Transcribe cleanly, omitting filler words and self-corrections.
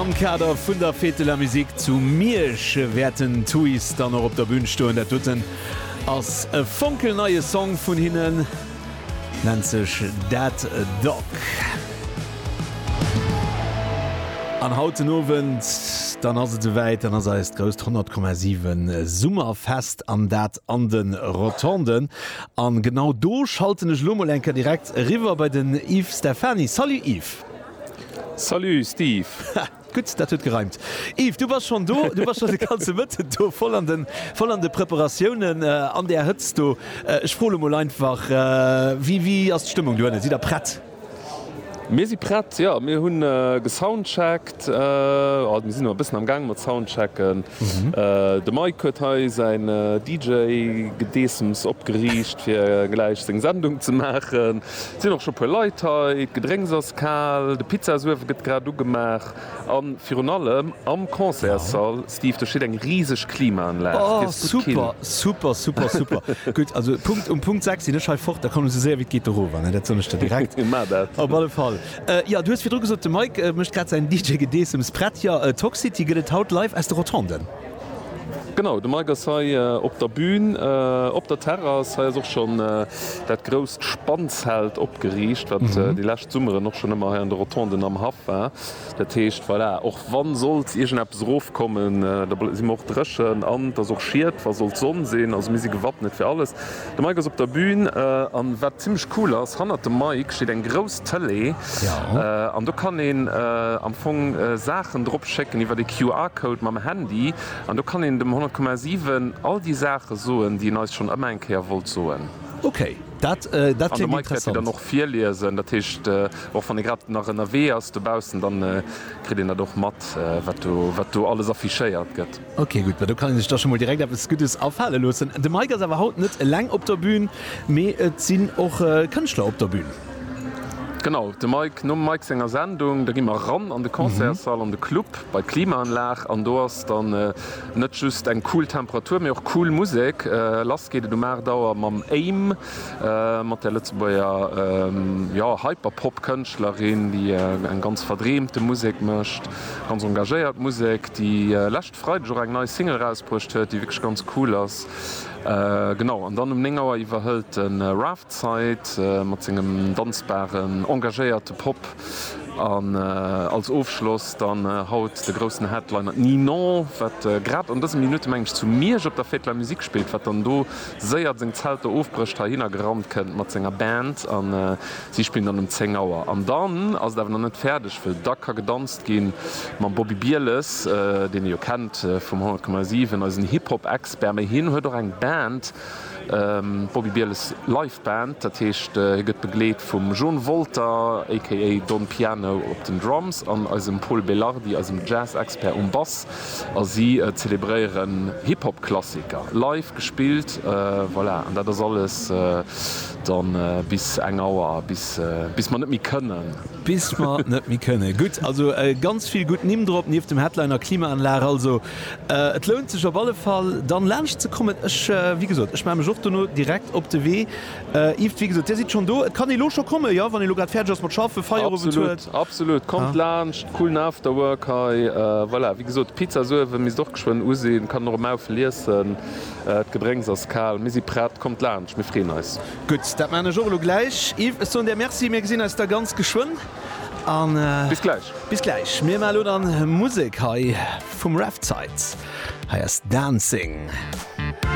Am Kader vun der Fete la Musik zu Mirsch werden Tuis dann noch op der Bühne stehen. Der Dutten als funkelneue Song von hinnen nennt sich Dat Dog. An hauten Abend, dann as se weit, dann ist groß 100,7 Summerfest an dat an den Rotonden. An genau do schalten Schlummerlenker direkt River bei den Yves Stefani. Salut Yves. Salut Steve. Gut, dat huet gereimt. Yves, du warst schon do, du warst schon die ganze Mitte voll an de Präparationen an der Hütz du. Ich frage mal einfach, wie as Stimmung du si der Pratt? Mir si pratt, ja, mir hunn gesoundcheckt, wir sind noch ein bisschen am Gang mit Soundchecken. De Mike hat sein DJ Gedeems opgeriecht fir gleich seg Sendung zu machen. Sind noch schon paar Leute, Gedrängserskal, de Pizzasuwe gët grad du gemacht. An Fi allem am Konzertsaal, Steve, da steht eng riesig Klimaanlage. Oh, super. Gut, also Punkt 6 in der Schall fort, da kann se sehr wie geht darüber, ne? Dat sonst direkt. Auf alle Fall. Ja, du hast wieder gesagt, Mike möchte gerade sein DJ Gedeems Prattja Toxicity geht haut live aus der Rotonden. Genau, de Mike sei op der Bühne, op der Terrasse sei auch schon dat größt Spannsheld opgeriecht, wat die letzte Summere noch schon immer an der Rotonden am Haf war. Der Techt voilà, auch wann sollt ihr schon Apps raufkommen, da sie auch dreschen an, das auch schiert, was soll Sonne sehen, also mir sie gewappnet für alles. Der Mike ist op der Bühne an wat ziemlich cool ist, han der Mike steht ein groß Tele an du kann den am Anfang Sachen dropchecken über die QR-Code mit dem Handy an du kann in dem 100,7 all die Sachen soen, die neus schon am einkehr wollt soen. Okay, dat klingt interessant. Noch 4 lesen, dat ist auch von der grad nach NRW aus dubausen, dann kriegt ihr doch matt, wat du alles affichiert gëtt. Okay, gut, du kannst dich da schon mal direkt etwas Gutes aufhalen lassen. De Mike ist aber haut nicht lang op der Bühne, mehr sind auch Künstler op der Bühne. Genau, de Mike no Mike senger Sendung, da gimmer ran an de Konzertsaal an de Club bei Klimaanlag an do hast dann net just eng cool Temperatur, mir auch cool Musik. Lass geht du Mer dauer mam Aim mat der Lützebauer Hyperpop-Künstlerin, die eng ganz verdrehemte Musik mcht, ganz engagiert Musik, die lächt freit jo eng neue Single rausbrucht huet, die wirklich ganz cool ass. Genau, an dann Ningauer iwwerhëlt en Raftzeit mat engem dansbaren engagéierte Pop an als Aufschloss dann haut de großen Headliner Ninon, wat grad an dës Minute mengg zu mir op der Fettler Musik spielt, wat dann do séiert seg Zelte ofbrecht ha hinner gerammt kennt mat senger Band an sie spielen an dem Zengauer. An dann ass dawer net fertigg fir Dacker gedanzt gin man Bobby Bieles, den ihr kennt vum 100,7 als een Hip-Hop-Expert méi hin huet eng Band. Bobby Bieles Liveband, dat hecht gëtt begleet vum John Volta aka Don Piano op den Drums an als dem Paul Belardi als dem Jazz-Expert Bass as sie zelebréieren Hip-Hop-Klassiker live gespielt voilà. Und dat alles dann bis eng Auer bis man net mi kënnen. Bis man net mi kënne. Gut, also ganz viel gut Nimmdrop nie auf dem Headliner Klimaanlage, also et lohnt sich auf alle Fall dann lernst zu kommen. Wie gesagt, ich mein nur direkt op de W. Yves, wie gesagt, der sieht schon do. Kann die lo schon kommen, ja, wann die Logat fertig mat schaffe Feier. Absolut. Kommt Lunch, coolen Afterwork, voilà. Wie gesagt, Pizza so, wenn mis doch geschwind usehen, kann noch mal verliessen. Gedrängserskal, misi Pratt, kommt Lunch, mir frien ist. Gut, dat meine Jolo gleich. Yves, so der Merci mir gesehen, als da ganz geschwind. Bis gleich. Bis gleich. Mir mal dann Musik vom Raftzeit. Heißt Dancing.